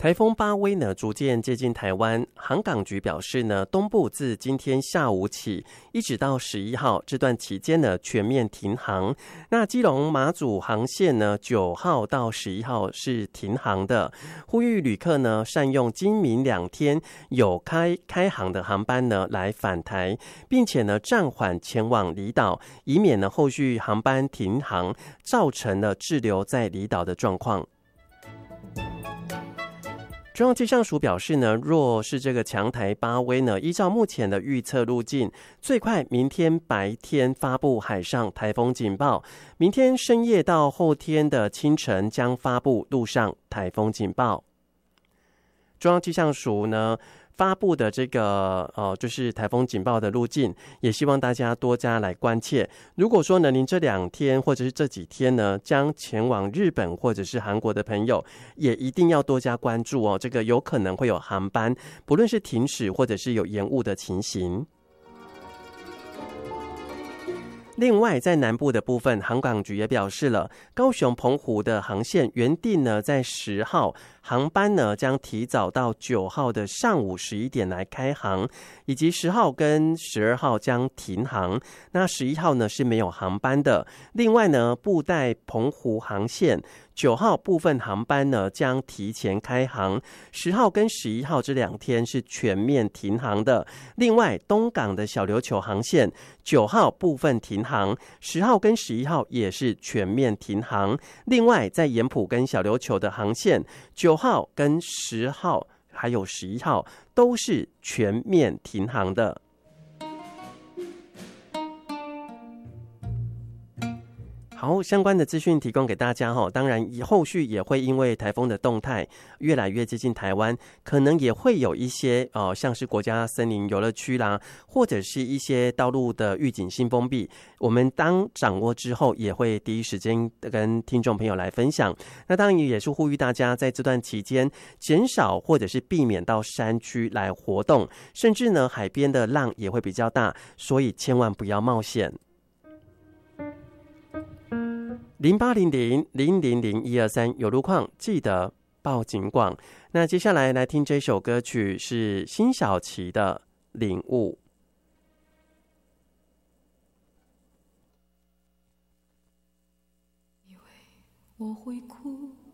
台风巴威呢逐渐接近台湾，航港局表示呢，东部自今天下午起一直到11号这段期间呢全面停航。那基隆马祖航线呢9号到11号是停航的，呼吁旅客呢善用今明2天有开航的航班呢来返台，并且呢暂缓前往离岛，以免呢后续航班停航造成了滞留在离岛的状况。中央气象署表示呢，若是这个强台巴威呢，依照目前的预测路径，最快明天白天发布海上台风警报，明天深夜到后天的清晨将发布陆上台风警报。中央气象署呢发布的这个就是台风警报的路径，也希望大家多加来关切。如果说呢，您这2天或者是这几天呢，将前往日本或者是韩国的朋友，也一定要多加关注哦。这个有可能会有航班，不论是停驶或者是有延误的情形。另外，在南部的部分，航港局也表示了，高雄澎湖的航线原定呢在10号，航班呢将提早到9号的上午11点来开航，以及10号跟12号将停航。那11号呢是没有航班的。另外呢，布袋澎湖航线9号部分航班呢将提前开航，10号跟11号这2天是全面停航的。另外，东港的小琉球航线9号部分停航，10号跟11号也是全面停航。另外，在盐埔跟小琉球的航线9号跟10号还有11号都是全面停航的。好，相关的资讯提供给大家哈。当然，后续也会因为台风的动态越来越接近台湾，可能也会有一些像是国家森林游乐区啦，或者是一些道路的预警性封闭，我们当掌握之后，也会第一时间跟听众朋友来分享。那当然也是呼吁大家在这段期间减少或者是避免到山区来活动，甚至呢海边的浪也会比较大，所以千万不要冒险。0800-000-123有路况记得报警广。那接下来来听这首歌曲是辛晓琪的领悟。 以为我会哭，